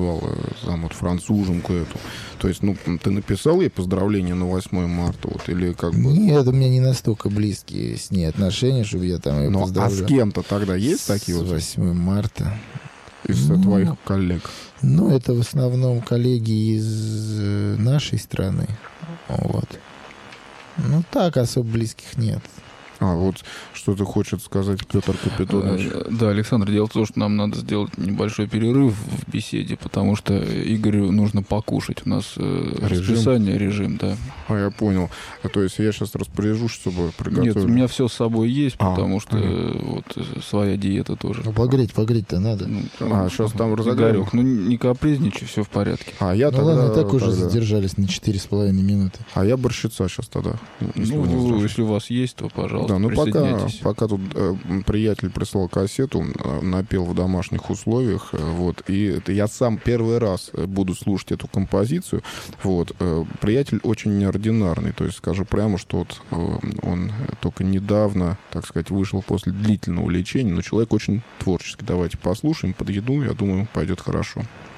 назвал там вот француженку эту. То есть, ну, ты написал ей поздравления на 8 марта, вот, или как бы... Нет, у меня не настолько близкие с ней отношения, чтобы я там ее поздравлял. А с кем-то тогда есть такие вот? С 8 марта. Из твоих коллег? Ну, это в основном коллеги из нашей страны. Вот. Ну, так особо близких нет. Вот что-то хочет сказать Петр Капитонович. Да, Александр, дело в том, что нам надо сделать небольшой перерыв в беседе, потому что Игорю нужно покушать. У нас расписание, режим, да. Я понял. То есть я сейчас распоряжусь, чтобы приготовить. Нет, у меня все с собой есть, потому что вот своя диета тоже. Ну, погреть-то надо. Сейчас там разогрев. Игорек, не капризничай, все в порядке. Я ну ладно, так уже задержались на 4,5 минуты. Я борщица сейчас тогда. Если у вас есть, то, пожалуйста. Да, ну пока тут приятель прислал кассету, напел в домашних условиях, вот, и я сам первый раз буду слушать эту композицию, вот, приятель очень неординарный, то есть скажу прямо, что вот он только недавно, так сказать, вышел после длительного лечения, но человек очень творческий. Давайте послушаем под еду, я думаю, пойдет хорошо.